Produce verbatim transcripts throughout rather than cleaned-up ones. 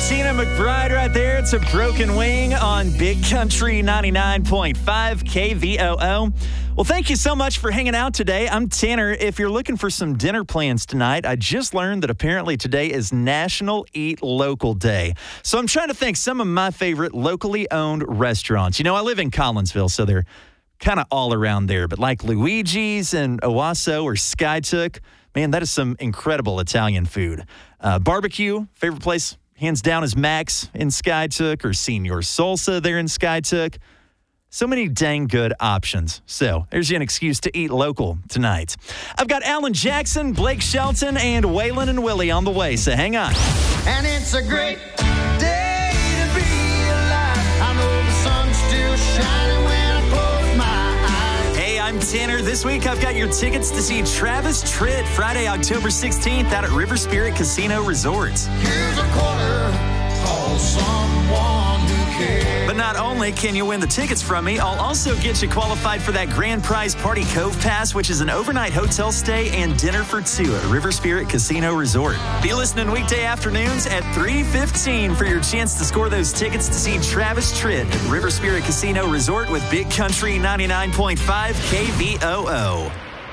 Tina McBride right there. It's a Broken Wing on Big Country ninety-nine point five K V O O. Well, thank you so much for hanging out today. I'm Tanner. If you're looking for some dinner plans tonight, I just learned that apparently today is National Eat Local Day. So I'm trying to think some of my favorite locally owned restaurants. You know, I live in Collinsville, so they're kind of all around there. But like Luigi's and Owasso or Skytook, man, that is some incredible Italian food. Uh, barbecue, favorite place, hands down, is Max in Skytook or Senior Salsa there in Skytook. So many dang good options. So there's an excuse to eat local tonight. I've got Alan Jackson, Blake Shelton, and Waylon and Willie on the way, so hang on. And it's a great day to be alive. I know the sun's still shining when I close my eyes. Hey, I'm Tanner. This week I've got your tickets to see Travis Tritt Friday, October sixteenth out at River Spirit Casino Resort. Here's a quarter, call someone who cares. But not only can you win the tickets from me, I'll also get you qualified for that grand prize Party Cove Pass, which is an overnight hotel stay and dinner for two at River Spirit Casino Resort. Be listening weekday afternoons at three fifteen for your chance to score those tickets to see Travis Tritt at River Spirit Casino Resort with Big Country ninety-nine point five K V O O.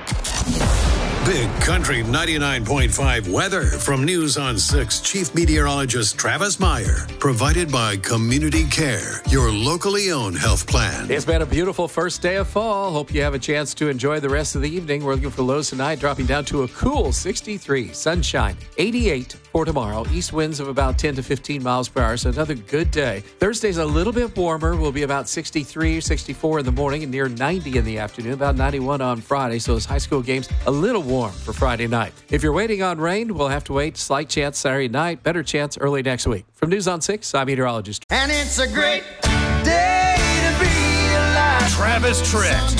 Big Country ninety-nine point five weather from News on six Chief Meteorologist Travis Meyer. Provided by Community Care, your locally owned health plan. It's been a beautiful first day of fall. Hope you have a chance to enjoy the rest of the evening. We're looking for lows tonight, dropping down to a cool sixty-three. Sunshine, eighty-eight for tomorrow. East winds of about ten to fifteen miles per hour, so another good day. Thursday's a little bit warmer. We'll be about sixty-three, sixty-four in the morning and near ninety in the afternoon, about ninety-one on Friday. So those high school games, a little warm for Friday night. If you're waiting on rain, we'll have to wait. Slight chance Saturday night, better chance early next week. From News on six, I'm meteorologist. And it's a great day to be alive. Travis Tritt.